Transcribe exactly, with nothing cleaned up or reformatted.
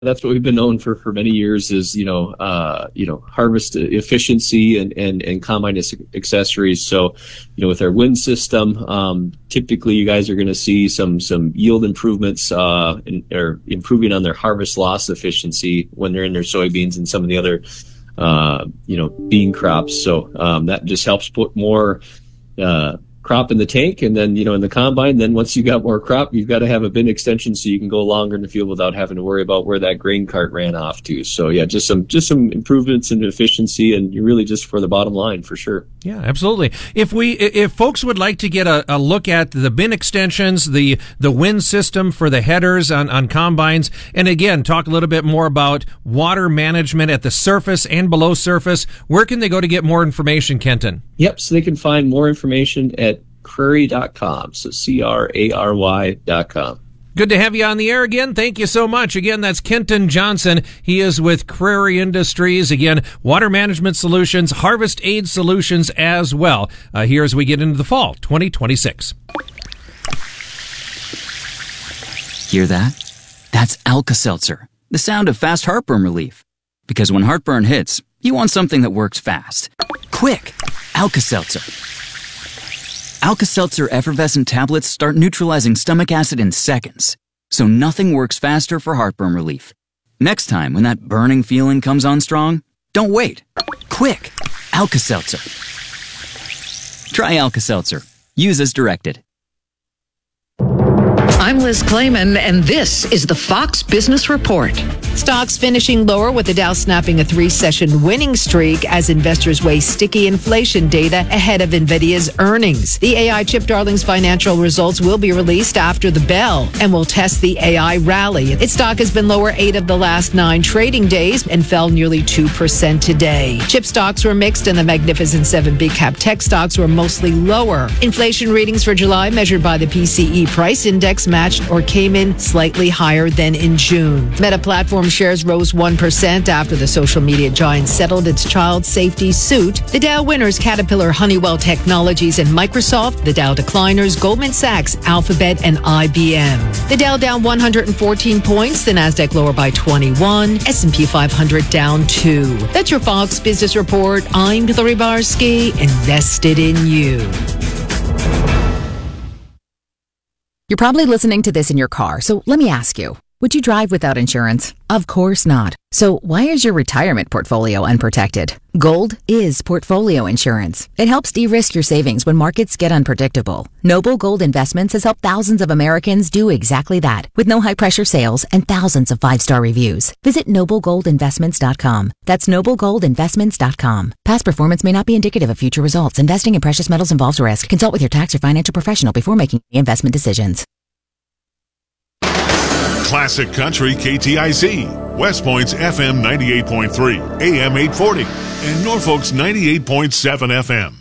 That's what we've been known for for many years is, you know, uh, you know, harvest efficiency and, and, and combine accessories. So, you know, with our wind system, um, typically you guys are going to see some, some yield improvements, uh, in, or improving on their harvest loss efficiency when they're in their soybeans and some of the other, uh, you know, bean crops. So, um, that just helps put more, uh, crop in the tank, and then, you know, in the combine, then once you got more crop, you've got to have a bin extension so you can go longer in the field without having to worry about where that grain cart ran off to. So yeah, just some just some improvements in efficiency, and you're really just for the bottom line for sure. Yeah, absolutely. If we if folks would like to get a, a look at the bin extensions, the the wind system for the headers on, on combines, and again, talk a little bit more about water management at the surface and below surface, where can they go to get more information, Kenton? Yep, so they can find more information at crary dot com, so C R A R Y dot com. Good to have you on the air again. Thank you so much. Again, that's Kenton Johnson. He is with Crary Industries. Again, water management solutions, harvest aid solutions as well. Uh, here as we get into the fall twenty twenty-six. Hear that? That's Alka-Seltzer, the sound of fast heartburn relief. Because when heartburn hits, you want something that works fast. Quick! Alka-Seltzer. Alka-Seltzer effervescent tablets start neutralizing stomach acid in seconds, so nothing works faster for heartburn relief. Next time when that burning feeling comes on strong, don't wait. Quick! Alka-Seltzer. Try Alka-Seltzer. Use as directed. I'm Liz Clayman, and this is the Fox Business Report. Stocks finishing lower with the Dow snapping a three-session winning streak as investors weigh sticky inflation data ahead of NVIDIA's earnings. The A I chip darling's financial results will be released after the bell and will test the A I rally. Its stock has been lower eight of the last nine trading days and fell nearly two percent today. Chip stocks were mixed, and the Magnificent Seven big cap tech stocks were mostly lower. Inflation readings for July measured by the P C E price index matched or came in slightly higher than in June. Meta Platform shares rose one percent after the social media giant settled its child safety suit. The Dow winners Caterpillar, Honeywell Technologies, and Microsoft. The Dow decliners Goldman Sachs, Alphabet, and I B M. The Dow down one hundred fourteen points. The Nasdaq lower by twenty-one. S and P five hundred down two. That's your Fox Business Report. I'm Hillary Barsky, invested in you. You're probably listening to this in your car, so let me ask you, would you drive without insurance? Of course not. So why is your retirement portfolio unprotected? Gold is portfolio insurance. It helps de-risk your savings when markets get unpredictable. Noble Gold Investments has helped thousands of Americans do exactly that, with no high-pressure sales and thousands of five-star reviews. Visit noble gold investments dot com. That's noble gold investments dot com. Past performance may not be indicative of future results. Investing in precious metals involves risk. Consult with your tax or financial professional before making investment decisions. Classic Country K T I C, West Point's F M ninety-eight point three, A M eight forty, and Norfolk's ninety-eight point seven F M.